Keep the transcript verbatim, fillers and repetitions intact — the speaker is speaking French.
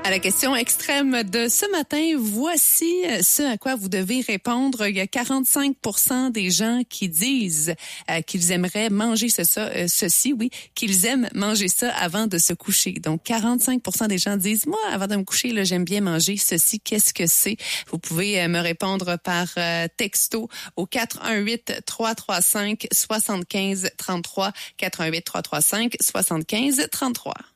À la question extrême de ce matin, voici ce à quoi vous devez répondre. Il y a quarante-cinq pour cent des gens qui disent euh, qu'ils aimeraient manger ce, ça, euh, ceci, oui, qu'ils aiment manger ça avant de se coucher. Donc, quarante-cinq pour cent des gens disent, moi, avant de me coucher, là, j'aime bien manger ceci. Qu'est-ce que c'est? Vous pouvez euh, me répondre par euh, texto au quatre un huit, trois trois cinq, sept cinq trois trois, quatre un huit, trois trois cinq, sept cinq trois trois.